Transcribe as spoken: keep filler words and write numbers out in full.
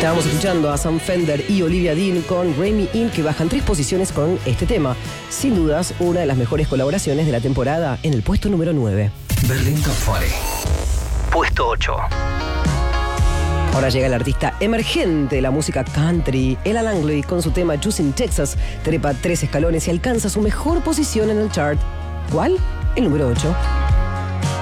Estábamos escuchando a Sam Fender y Olivia Dean con Remy In, que bajan tres posiciones con este tema. Sin dudas, una de las mejores colaboraciones de la temporada, en el puesto número nueve. Berlín Top cuarenta. Puesto ocho. Ahora llega el artista emergente de la música country, Ella Langley, con su tema Juicing Texas. Trepa tres escalones y alcanza su mejor posición en el chart. ¿Cuál? El número ocho.